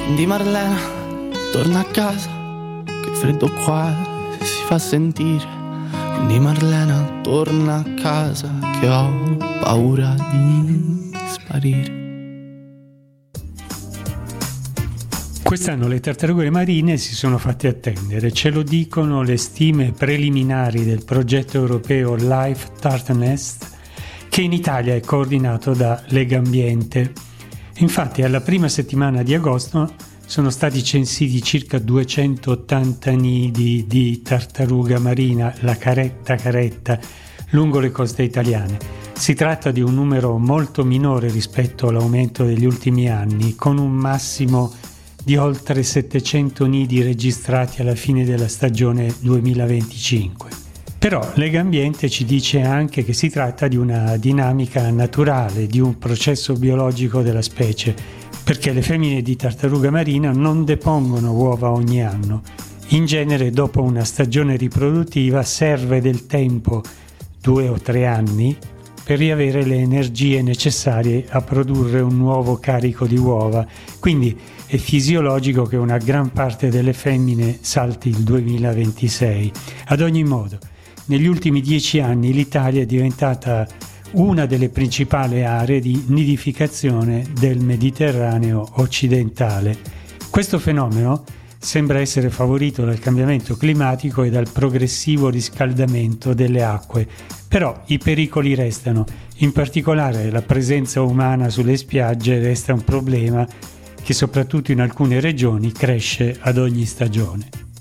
Quindi Marlena, torna a casa, che il freddo qua si fa sentire. Quindi Marlena, torna a casa, che ho paura di sparire. Quest'anno le tartarughe marine si sono fatte attendere, ce lo dicono le stime preliminari del progetto europeo Life Tartnest, che in Italia è coordinato da Legambiente. Infatti alla prima settimana di agosto sono stati censiti circa 280 nidi di tartaruga marina, la caretta, lungo le coste italiane. Si tratta di un numero molto minore rispetto all'aumento degli ultimi anni, con un massimo di oltre 700 nidi registrati alla fine della stagione 2025. Però Legambiente ci dice anche che si tratta di una dinamica naturale, di un processo biologico della specie, perché le femmine di tartaruga marina non depongono uova ogni anno. In genere dopo una stagione riproduttiva serve del tempo, 2 o 3 anni, per riavere le energie necessarie a produrre un nuovo carico di uova. Quindi è fisiologico che una gran parte delle femmine salti il 2026. Ad ogni modo, negli ultimi 10 anni l'Italia è diventata una delle principali aree di nidificazione del Mediterraneo occidentale. Questo fenomeno sembra essere favorito dal cambiamento climatico e dal progressivo riscaldamento delle acque, però i pericoli restano. In particolare la presenza umana sulle spiagge resta un problema che soprattutto in alcune regioni cresce ad ogni stagione.